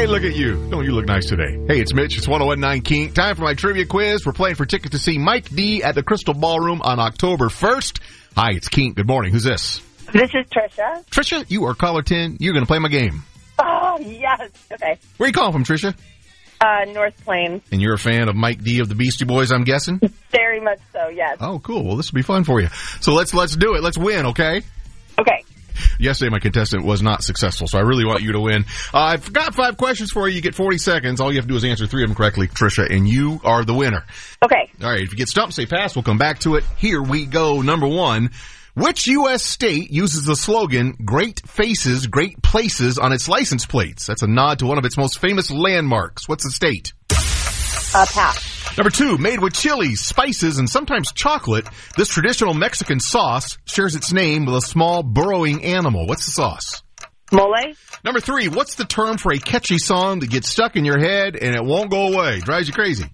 Hey, look at you. Don't you look nice today? Hey, it's Mitch. It's 101.9 Kink. Time for my trivia quiz. We're playing for tickets to see Mike D at the Crystal Ballroom on October 1st. Hi, it's Kink. Good morning. Who's this? This is Trisha. Trisha, you are caller 10. You're going to play my game. Oh, yes. Okay. Where are you calling from, Trisha? North Plains. And you're a fan of Mike D of the Beastie Boys, I'm guessing? Very much so, yes. Oh, cool. Well, this will be fun for you. So let's do it. Let's win, okay? Okay. Yesterday, my contestant was not successful, so I really want you to win. I've got 5 questions for you. You get 40 seconds. All you have to do is answer 3 of them correctly, Trisha, and you are the winner. Okay. All right. If you get stumped, say pass. We'll come back to it. Here we go. Number 1. Which U.S. state uses the slogan, "Great Faces, Great Places" on its license plates? That's a nod to one of its most famous landmarks. What's the state? Pass. Number 2, made with chilies, spices, and sometimes chocolate, this traditional Mexican sauce shares its name with a small burrowing animal. What's the sauce? Mole. Number 3, what's the term for a catchy song that gets stuck in your head and it won't go away? Drives you crazy.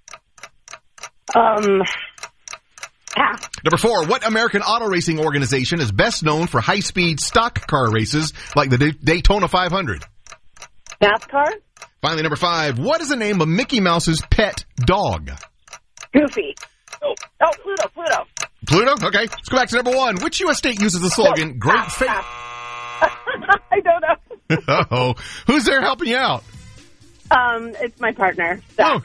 Pass. Number 4, what American auto racing organization is best known for high-speed stock car races like the Daytona 500? NASCAR. Finally, number 5, what is the name of Mickey Mouse's pet dog? Goofy. Oh, Pluto. Pluto? Okay. Let's go back to number 1. Which U.S. state uses the slogan, "Great Face"? I don't know. Uh-oh. Who's there helping you out? It's my partner. Zach. Oh,